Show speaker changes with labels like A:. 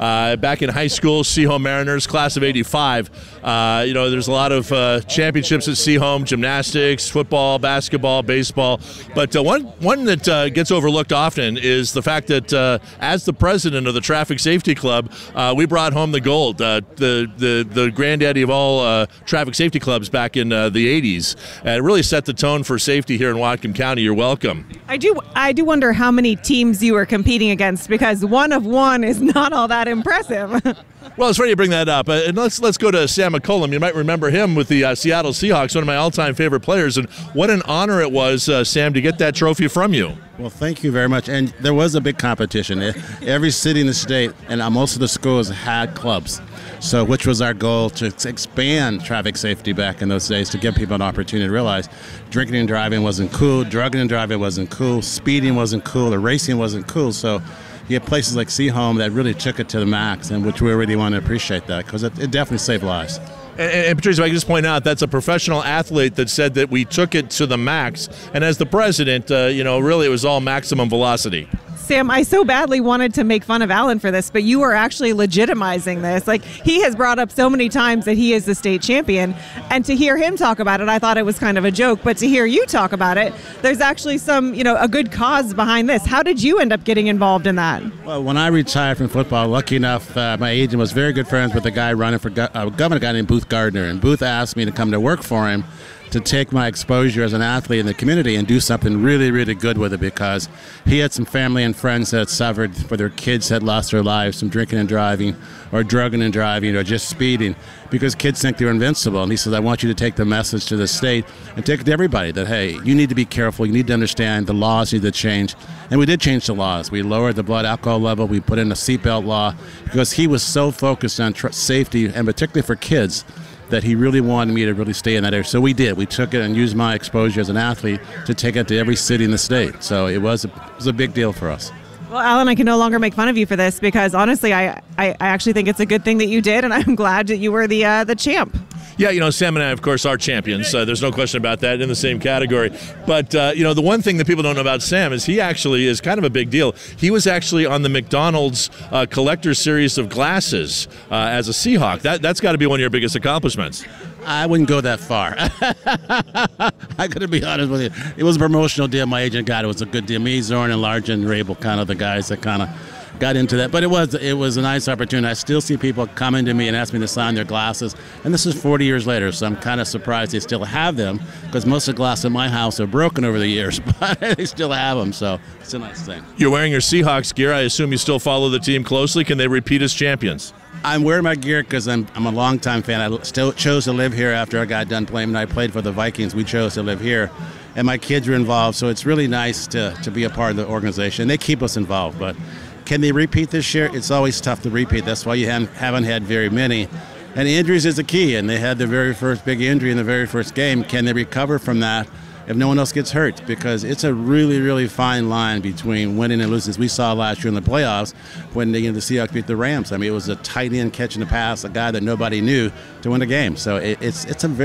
A: Back in high school, Seaholm Mariners, class of '85. There's a lot of championships at Seaholm: gymnastics, football, basketball, baseball. But one that gets overlooked often is the fact that as the president of the Traffic Safety Club, we brought home the gold, the granddaddy of all traffic safety clubs back in the '80s. And it really set the tone for safety here in Whatcom County. You're welcome. I
B: do wonder how many teams you were competing against, because one of one is not all that impressive.
A: Well, it's funny you bring that up. And let's go to Sam McCollum. You might remember him with the Seattle Seahawks, one of my all-time favorite players. And what an honor it was, Sam, to get that trophy from you.
C: Well, thank you very much. And there was a big competition. Every city in the state and most of the schools had clubs, so which was our goal, to expand traffic safety back in those days, to give people an opportunity to realize drinking and driving wasn't cool, drugging and driving wasn't cool, speeding wasn't cool, or racing wasn't cool. So you have places like Seaholm that really took it to the max, and which we really want to appreciate that, because it definitely saved lives.
A: And Patrice, if I can just point out, that's a professional athlete that said that we took it to the max. And as the president, really it was all maximum velocity.
B: Sam, I so badly wanted to make fun of Alan for this, but you are actually legitimizing this. Like, he has brought up so many times that he is the state champion, and to hear him talk about it, I thought it was kind of a joke, but to hear you talk about it, there's actually some, a good cause behind this. How did you end up getting involved in that?
C: Well, when I retired from football, lucky enough, my agent was very good friends with a guy running for governor, a guy named Booth Gardner, and Booth asked me to come to work for him, to take my exposure as an athlete in the community and do something really, really good with it, because he had some family and friends that had suffered, where their kids had lost their lives from drinking and driving, or drugging and driving, or just speeding, because kids think they're invincible. And he says, I want you to take the message to the state and take it to everybody that, hey, you need to be careful, you need to understand the laws need to change. And we did change the laws. We lowered the blood alcohol level, we put in a seatbelt law, because he was so focused on safety, and particularly for kids, that he really wanted me to really stay in that area. So we did. We took it and used my exposure as an athlete to take it to every city in the state. So it was a big deal for us.
B: Well, Alan, I can no longer make fun of you for this, because honestly, I actually think it's a good thing that you did, and I'm glad that you were the champ.
A: Yeah, Sam and I, of course, are champions. There's no question about that, in the same category. But, the one thing that people don't know about Sam is he actually is kind of a big deal. He was actually on the McDonald's collector series of glasses as a Seahawk. That's got to be one of your biggest accomplishments.
C: I wouldn't go that far. I got to be honest with you. It was a promotional deal. My agent got it. It was a good deal. Me, Zorn, and Large and Rabel, kind of the guys that kind of got into that. But it was a nice opportunity. I still see people coming to me and ask me to sign their glasses. And this is 40 years later, so I'm kind of surprised they still have them, because most of the glasses in my house are broken over the years, but they still have them, so it's a nice thing.
A: You're wearing your Seahawks gear. I assume you still follow the team closely. Can they repeat as champions?
C: I'm wearing my gear because I'm a longtime fan. I still chose to live here after I got done playing. When I played for the Vikings, we chose to live here, and my kids were involved, so it's really nice to be a part of the organization. They keep us involved, but can they repeat this year? It's always tough to repeat. That's why you haven't had very many. And injuries is the key, and they had the very first big injury in the very first game. Can they recover from that if no one else gets hurt? Because it's a really, really fine line between winning and losing. As we saw last year in the playoffs when the Seahawks beat the Rams. I mean, it was a tight end catching the pass, a guy that nobody knew, to win a game. So it's a very